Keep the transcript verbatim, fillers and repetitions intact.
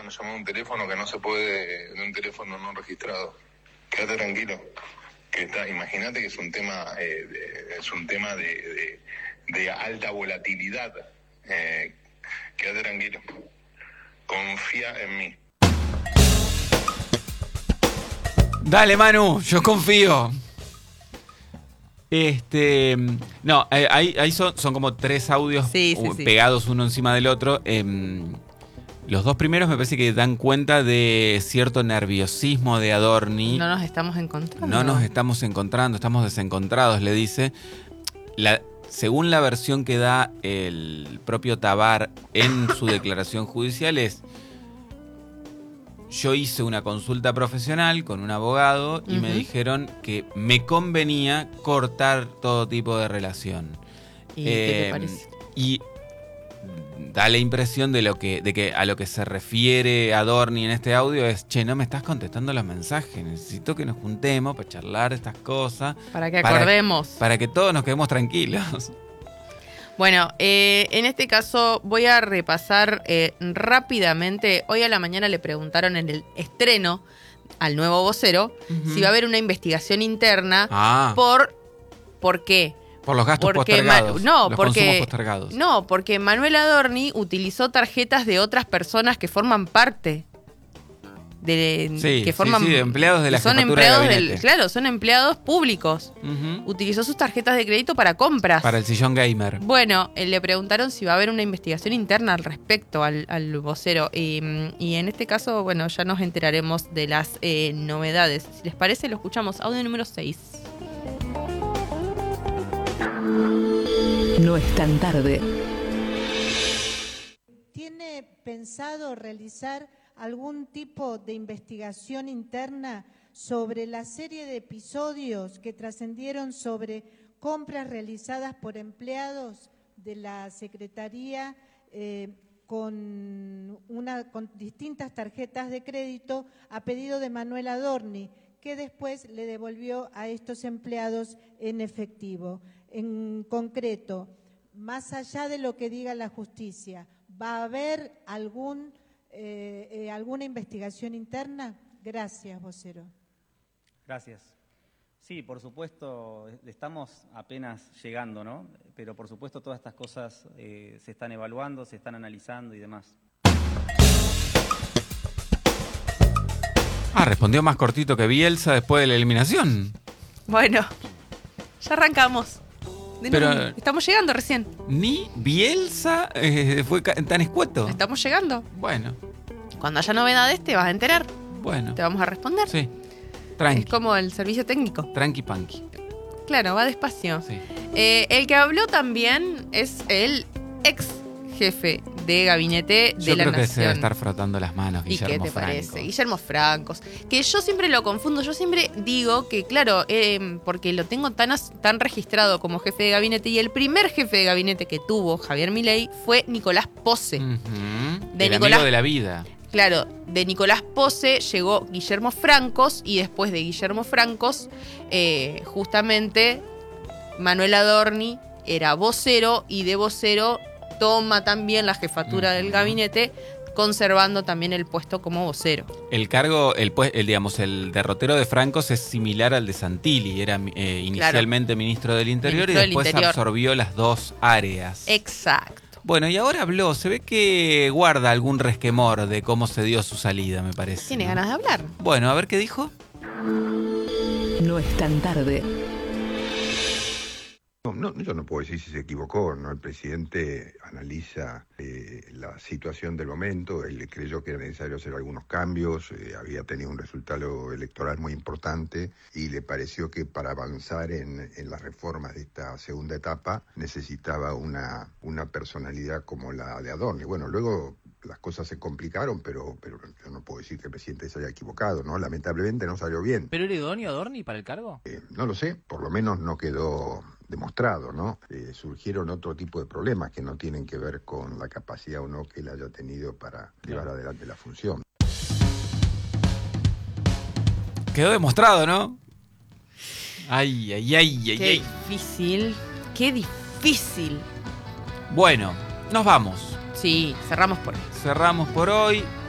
van a llamar a un teléfono que no se puede, de un teléfono no registrado. Quédate tranquilo. Que está, imagínate que es un tema, eh, de, es un tema de, de, de alta volatilidad. Eh, quédate tranquilo. Confía en mí. Dale, Manu, yo confío. Este, no, ahí, ahí son, son como tres audios sí, sí, sí. pegados uno encima del otro. Eh, los dos primeros me parece que dan cuenta de cierto nerviosismo de Adorni. No nos estamos encontrando. No nos estamos encontrando, estamos desencontrados, le dice. La, según la versión que da el propio Tabar en su declaración judicial es: yo hice una consulta profesional con un abogado y uh-huh. me dijeron que me convenía cortar todo tipo de relación. ¿Y eh, qué te parece? Y da la impresión de lo que, de que a lo que se refiere Adorni en este audio es: che, no me estás contestando los mensajes, necesito que nos juntemos para charlar estas cosas. Para que acordemos. Para, para que todos nos quedemos tranquilos. Bueno, eh, en este caso voy a repasar eh, rápidamente. Hoy a la mañana le preguntaron en el estreno al nuevo vocero uh-huh. si va a haber una investigación interna ah. por... ¿Por qué? Por los gastos porque postergados. Ma- no, los porque, consumos postergados. No, porque Manuel Adorni utilizó tarjetas de otras personas que forman parte de sí, que forman sí, sí, de empleados de la son jefatura empleados de del, claro, son empleados públicos. Uh-huh. Utilizó sus tarjetas de crédito para compras. Para el sillón gamer. Bueno, eh, le preguntaron si va a haber una investigación interna al respecto al, al vocero. Y, y en este caso, bueno, ya nos enteraremos de las eh, novedades. Si les parece, lo escuchamos. Audio número seis. No es tan tarde. ¿Tiene pensado realizar algún tipo de investigación interna sobre la serie de episodios que trascendieron sobre compras realizadas por empleados de la Secretaría eh, con, una, con distintas tarjetas de crédito a pedido de Manuel Adorni, que después le devolvió a estos empleados en efectivo? En concreto, más allá de lo que diga la justicia, ¿va a haber algún... Eh, eh, ¿alguna investigación interna? Gracias, vocero. Gracias. Sí, por supuesto, estamos apenas llegando, ¿no? Pero por supuesto todas estas cosas eh, se están evaluando, se están analizando y demás. Ah, respondió más cortito que Bielsa después de la eliminación. Bueno, ya arrancamos. Pero estamos llegando recién. Ni Bielsa eh, fue tan escueto. Estamos llegando. Bueno. Cuando haya novedades te vas a enterar. Bueno. Te vamos a responder. Sí. Tranqui. Es como el servicio técnico. Tranqui panqui. Claro, va despacio. Sí. Eh, el que habló también es el ex jefe de gabinete de yo la creo que Nación. se debe estar frotando las manos, Guillermo ¿Y qué te Franco. parece? Guillermo Francos. Que yo siempre lo confundo, yo siempre digo que, claro, eh, porque lo tengo tan, tan registrado como jefe de gabinete, y el primer jefe de gabinete que tuvo Javier Milei fue Nicolás Posse. Uh-huh. De el Nicolás, amigo de la vida. Claro, de Nicolás Posse llegó Guillermo Francos, y después de Guillermo Francos, eh, justamente Manuel Adorni era vocero, y de vocero toma también la jefatura uh-huh. del gabinete, conservando también el puesto como vocero. El cargo, el, el digamos, el derrotero de Francos es similar al de Santilli. Era eh, inicialmente claro. ministro del Interior ministro y después interior. absorbió las dos áreas. Exacto. Bueno, y ahora habló. Se ve que guarda algún resquemor de cómo se dio su salida, me parece. Tiene ¿no? ganas de hablar. Bueno, a ver qué dijo. No es tan tarde. No, no, yo no puedo decir si se equivocó, ¿no? El presidente analiza eh, la situación del momento, él creyó que era necesario hacer algunos cambios, eh, había tenido un resultado electoral muy importante y le pareció que para avanzar en, en las reformas de esta segunda etapa necesitaba una, una personalidad como la de Adorni. Bueno, luego las cosas se complicaron, pero, pero yo no puedo decir que el presidente se haya equivocado, ¿no? Lamentablemente no salió bien. ¿Pero era idóneo Adorni para el cargo? Eh, no lo sé, por lo menos no quedó demostrado, ¿no? Eh, surgieron otro tipo de problemas que no tienen que ver con la capacidad o no que él haya tenido para llevar claro. adelante la función. Quedó demostrado, ¿no? Ay, ay, ay, ay, Qué ay. difícil, qué difícil. Bueno, nos vamos. Sí, cerramos por hoy. Cerramos por hoy.